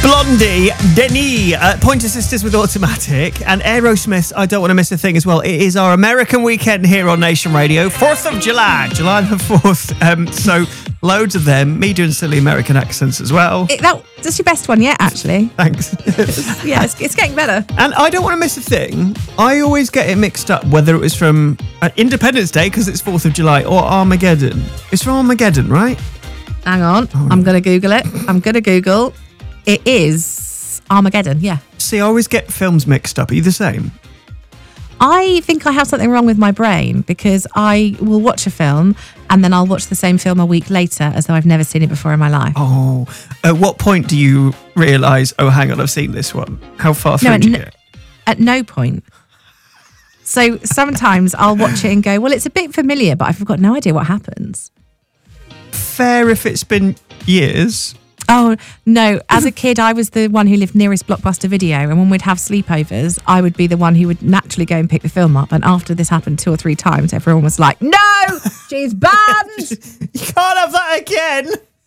Blondie, Denis, Pointer Sisters with Automatic, and Aerosmith's I Don't Want to Miss a Thing as well. It is our American weekend here on Nation Radio. 4th of July, July the 4th. So loads of them, me doing silly American accents as well. That's your best one yet, actually. Thanks. Yeah, it's getting better. And I Don't Want to Miss a Thing, I always get it mixed up whether it was from Independence Day, because it's 4th of July, or Armageddon. It's from Armageddon, right? Hang on, I'm going to Google it. It is Armageddon, yeah. See, I always get films mixed up. Are you the same? I think I have something wrong with my brain because I will watch a film and then I'll watch the same film a week later as though I've never seen it before in my life. Oh, at what point do you realise, oh, hang on, I've seen this one? How far through do you get? At no point. So sometimes I'll watch it and go, well, it's a bit familiar, but I've got no idea what happens. Fair if it's been years. Oh, no. As a kid, I was the one who lived nearest Blockbuster Video. And when we'd have sleepovers, I would be the one who would naturally go and pick the film up. And after this happened 2 or 3 times, everyone was like, no, she's banned. You can't have that again.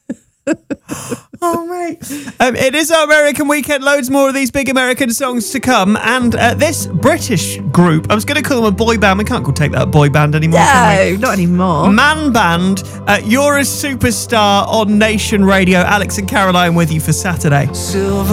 Oh, mate. It is our American weekend. Loads more of these big American songs to come. And this British group, I was going to call them a boy band. We can't take that a boy band anymore. No, not anymore. Man Band. You're a Superstar on Nation Radio. Alex and Caroline with you for Saturday. Silver